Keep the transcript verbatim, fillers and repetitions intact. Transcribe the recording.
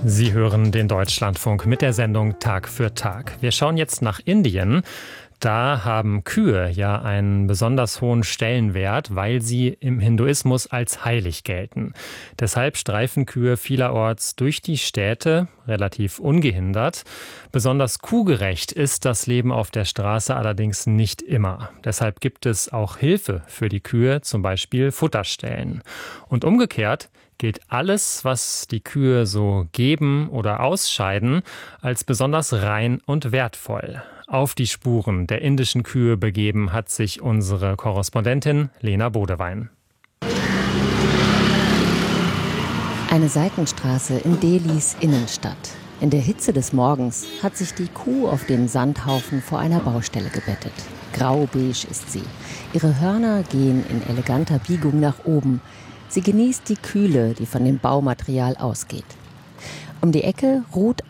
Sie hören den Deutschlandfunk mit der Sendung Tag für Tag. Wir schauen jetzt nach Indien. Da haben Kühe ja einen besonders hohen Stellenwert, weil sie im Hinduismus als heilig gelten. Deshalb streifen Kühe vielerorts durch die Städte relativ ungehindert. Besonders kuhgerecht ist das Leben auf der Straße allerdings nicht immer. Deshalb gibt es auch Hilfe für die Kühe, zum Beispiel Futterstellen. Und umgekehrt gilt alles, was die Kühe so geben oder ausscheiden, als besonders rein und wertvoll. Auf die Spuren der indischen Kühe begeben hat sich unsere Korrespondentin Lena Bodewein. Eine Seitenstraße in Delhis Innenstadt. In der Hitze des Morgens hat sich die Kuh auf dem Sandhaufen vor einer Baustelle gebettet. Grau-beige ist sie. Ihre Hörner gehen in eleganter Biegung nach oben. Sie genießt die Kühle, die von dem Baumaterial ausgeht. Um die Ecke ruht